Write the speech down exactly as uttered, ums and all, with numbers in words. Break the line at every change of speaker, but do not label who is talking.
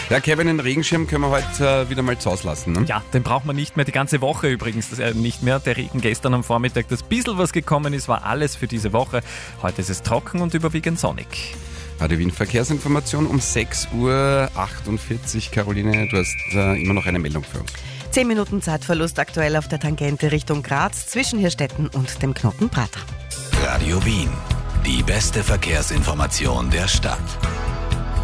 Ja, Kevin, den Regenschirm können wir heute äh, wieder mal zu Hause lassen. Ne?
Ja, den braucht man nicht mehr, die ganze Woche übrigens das, äh, nicht mehr. Der Regen gestern am Vormittag, das bisschen was gekommen ist, war alles für diese Woche. Heute ist es trocken und überwiegend sonnig.
Radio Wien Verkehrsinformation um sechs Uhr achtundvierzig. Caroline, du hast äh, immer noch eine Meldung für uns.
Zehn Minuten Zeitverlust aktuell auf der Tangente Richtung Graz zwischen Hirstetten und dem Knoten Prater.
Radio Wien, die beste Verkehrsinformation der Stadt.